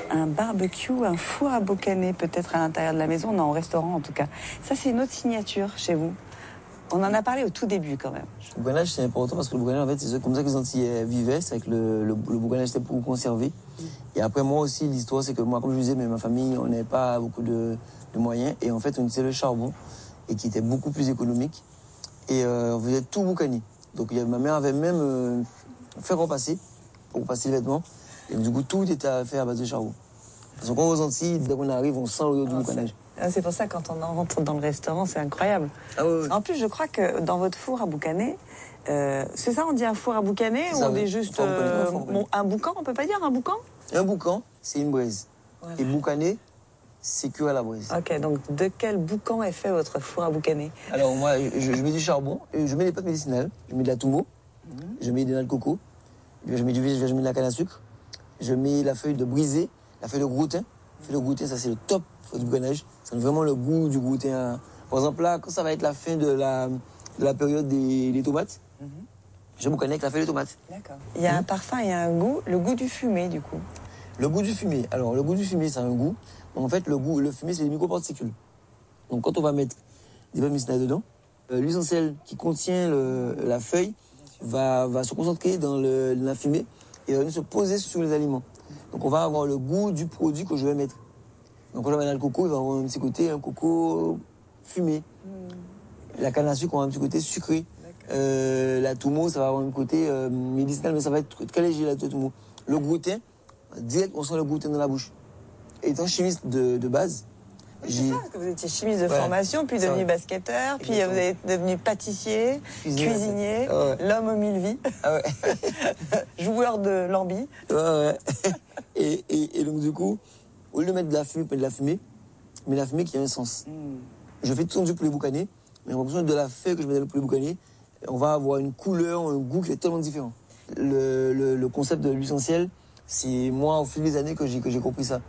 un barbecue, un four à boucaner, peut-être à l'intérieur de la maison, non, au restaurant en tout cas. Ça, c'est une autre signature chez vous. On en a parlé au tout début quand même. Le boucanage, c'est important parce que le boucanage, en fait, c'est comme ça que les Antillais vivaient, c'est que le boucanage était pour conserver. Et après, moi aussi, l'histoire, c'est que moi, comme je disais, mais ma famille, on n'avait pas beaucoup de moyens. Et en fait, on utilisait le charbon, et qui était beaucoup plus économique. Et on faisait tout boucaner. Donc ma mère avait même fait repasser, pour repasser les vêtements. Et du coup, tout était à faire à base de charbon. Parce qu'on aux Antilles, dès qu'on arrive, on sent l'odeur du boucanage. C'est pour ça, quand on rentre dans le restaurant, c'est incroyable. Ah ouais. En plus, je crois que dans votre four à boucaner, c'est ça, on dit un four à boucaner ou on dit juste un boucan, on peut pas dire un boucan? Un boucan, c'est une braise. Voilà. Et boucaner, c'est cuire à la braise. Ok, donc de quel boucan est fait votre four à boucaner? Alors moi, je mets du charbon, je mets des pâtes médicinales, je mets de la toumo, je mets des noix de coco, je mets de la canne à sucre, je mets la feuille de brisée, la feuille de groutin. La feuille de groutin, ça c'est le top du boucanage. Ça donne vraiment le goût du groutin. Par exemple là, quand ça va être la fin de la période des tomates, je boucanais avec la feuille de tomate. D'accord. Il y a un parfum et un goût, le goût du fumé du coup. Le goût du fumé. Alors le goût du fumé, c'est un goût. En fait, le fumé, c'est des microparticules. Donc quand on va mettre des pâtes médicinales dedans, l'huile essentielle qui contient la feuille va se concentrer dans la fumée et va venir se poser sur les aliments. Donc on va avoir le goût du produit que je vais mettre. Donc quand je vais mettre le coco, il va avoir un petit côté un coco fumé. La canne à sucre va avoir un petit côté sucré. La toumo, ça va avoir un côté médicinal, mais ça va être très léger, la toumo. Le groutin, direct, on sent le groutin dans la bouche. Étant chimiste de base, c'est ça, parce que vous étiez chimiste de formation, puis devenu basketteur, puis vous êtes devenu pâtissier, cuisinier, l'homme aux mille vies, joueur de lambi. Et donc du coup, au lieu de mettre de la fumée, mais la fumée qui a un sens. Je fais tout du poulet boucané, mais en fonction de la feuille que je mets dans le poulet boucané, on va avoir une couleur, un goût qui est tellement différent. Le concept de l'huile essentielle, c'est moi, au fil des années, que j'ai compris ça.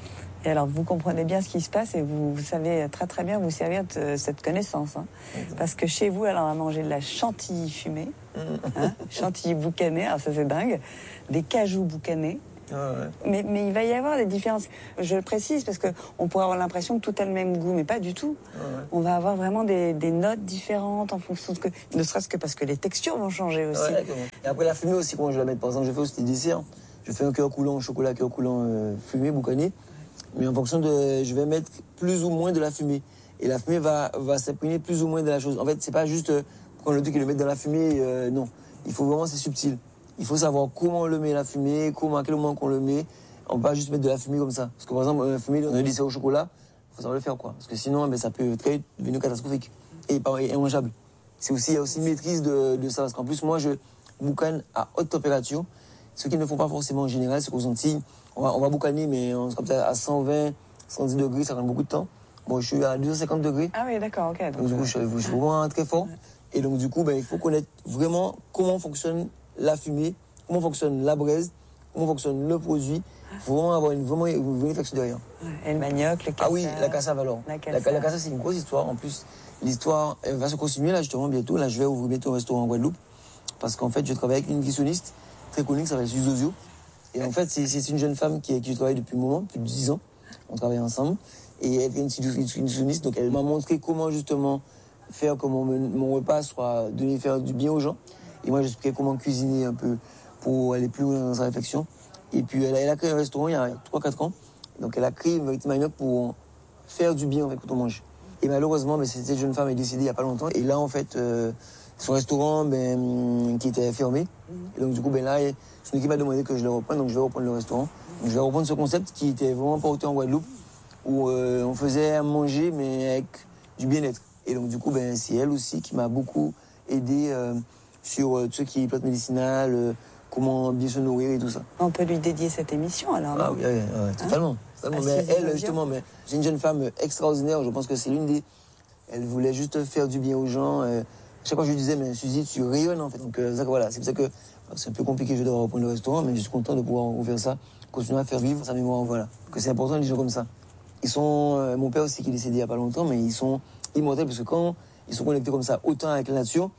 Et alors, vous comprenez bien ce qui se passe et vous savez très très bien vous servir de cette connaissance. Hein. Parce que chez vous, alors, on a mangé de la chantilly fumée, chantilly boucanée, alors ça c'est dingue, des cajous boucanés. Mais il va y avoir des différences. Je le précise parce qu'on pourrait avoir l'impression que tout a le même goût, mais pas du tout. On va avoir vraiment des notes différentes en fonction de ne serait-ce que parce que les textures vont changer aussi. Et après la fumée aussi, comment je la mets. Par exemple, je fais aussi des desserts. Je fais un cœur coulant, chocolat cœur coulant fumé, boucané. Mais en fonction je vais mettre plus ou moins de la fumée. Et la fumée va s'imprégner plus ou moins de la chose. En fait, c'est pas juste prendre le truc et le mettre dans la fumée, non. Il faut vraiment, c'est subtil. Il faut savoir comment on le met, la fumée, à quel moment qu'on le met. On ne peut pas juste mettre de la fumée comme ça. Parce que par exemple, la fumée, on a dit c'est au chocolat, il faut savoir le faire quoi. Parce que sinon, ça peut très vite devenir catastrophique et immangeable. Il y a aussi une maîtrise de ça. Parce qu'en plus, moi, je boucane à haute température. Ce qu'ils ne font pas forcément en général, c'est qu'aux Antilles, on va boucaner, mais comme ça, à 120, 110 degrés, ça prend beaucoup de temps. Bon, je suis à 250 degrés. Ah oui, d'accord, ok. Donc du coup, je suis vraiment très fort. Et donc du coup, il faut connaître vraiment comment fonctionne la fumée, comment fonctionne la braise, comment fonctionne le produit. Il faut vraiment avoir une vraie réflexion derrière. Et le manioc, le cassave. Ah oui, la cassave alors. La cassave, c'est une grosse histoire. En plus, l'histoire va se continuer là justement bientôt. Là, je vais ouvrir bientôt un restaurant en Guadeloupe. Parce qu'en fait, je travaille avec une nutritionniste très connue qui s'appelle Suzy Ozio. Et en fait, c'est une jeune femme qui travaille depuis un moment, depuis 10 ans. On travaille ensemble. Et elle est une nutritionniste, donc elle m'a montré comment justement faire que mon repas soit donné, faire du bien aux gens. Et moi, j'expliquais comment cuisiner un peu pour aller plus loin dans sa réflexion. Et puis, elle a créé un restaurant il y a 3-4 ans. Donc, elle a créé une variété manioc pour faire du bien en fait, quand on mange. Et malheureusement, cette jeune femme est décédée il n'y a pas longtemps. Et là, en fait, son restaurant qui était fermé. Et donc, du coup, là, son équipe m'a demandé que je le reprenne. Donc, je vais reprendre le restaurant. Donc, je vais reprendre ce concept qui était vraiment porté en Guadeloupe, où on faisait à manger, mais avec du bien-être. Et donc, du coup, c'est elle aussi qui m'a beaucoup aidé sur tout ce qui est plantes médicinales, comment bien se nourrir et tout ça. On peut lui dédier cette émission alors. Ah oui, totalement. Mais elle, justement, c'est une jeune femme extraordinaire. Je pense que c'est l'une des. Elle voulait juste faire du bien aux gens. Chaque fois, je lui disais, mais Suzy, tu rayonnes en fait. Donc, voilà, c'est pour ça que c'est un peu compliqué, je dois reprendre le restaurant, mais je suis content de pouvoir ouvrir ça, continuer à faire vivre sa mémoire. Voilà. Que c'est important, les gens comme ça. Ils sont. Mon père aussi, qui est décédé il n'y a pas longtemps, mais ils sont immortels parce que quand ils sont connectés comme ça, autant avec la nature,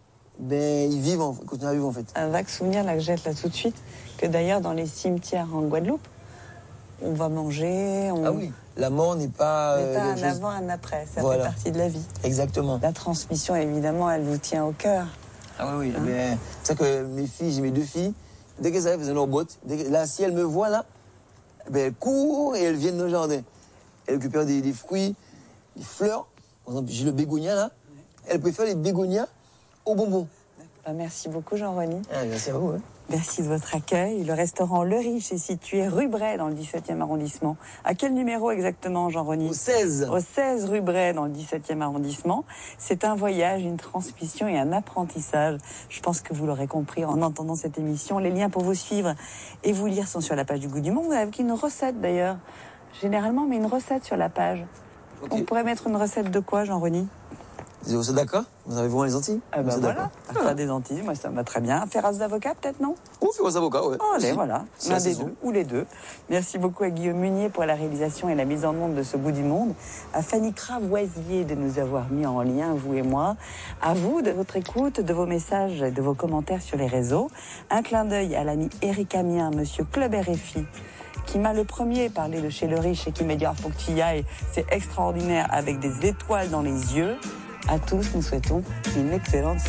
ils vivent, ils continuent à vivre en fait. Un vague souvenir là que je jette là tout de suite, que d'ailleurs dans les cimetières en Guadeloupe, on va manger. Ah oui, la mort n'est pas... Mais pas un avant, un après, ça fait partie de la vie. Exactement. La transmission, évidemment, elle vous tient au cœur. Ah oui, oui. Hein? C'est ça que mes filles, j'ai mes 2 filles, dès qu'elles arrivent, elles font leur botte. Là, si elles me voient là, elles courent et elles viennent dans le jardin. Elles récupèrent des fruits, des fleurs. Par exemple, j'ai le bégonia là. Elles préfèrent les bégonias aux bonbons. Merci beaucoup, Jean-René. Merci à vous. Hein. Merci de votre accueil. Le restaurant Le Riche est situé rue Bray dans le 17e arrondissement. À quel numéro exactement, Jean-René? Au 16. Au 16 rue Bray dans le 17e arrondissement. C'est un voyage, une transmission et un apprentissage. Je pense que vous l'aurez compris en entendant cette émission. Les liens pour vous suivre et vous lire sont sur la page du Goût du Monde. Vous avez une recette d'ailleurs. Généralement, mais une recette sur la page. Okay. On pourrait mettre une recette de quoi, Jean-René? Vous êtes d'accord? Vous avez vraiment les Antilles? Ah ben voilà, faire des Antilles, moi ça me va très bien. Féroce d'avocat peut-être, non? Oh, féroce d'avocat, ouais. Oh, allez, voilà, l'un des deux, ou les deux. Merci beaucoup à Guillaume Munier pour la réalisation et la mise en onde de ce Goût du Monde. À Fanny Cravoisier de nous avoir mis en lien, vous et moi. À vous de votre écoute, de vos messages, de vos commentaires sur les réseaux. Un clin d'œil à l'ami Éric Amien, monsieur Club RFI, qui m'a le premier parlé de chez Le Riche et qui m'a dit « faut que tu y ailles, c'est extraordinaire » avec des étoiles dans les yeux. À tous, nous souhaitons une excellente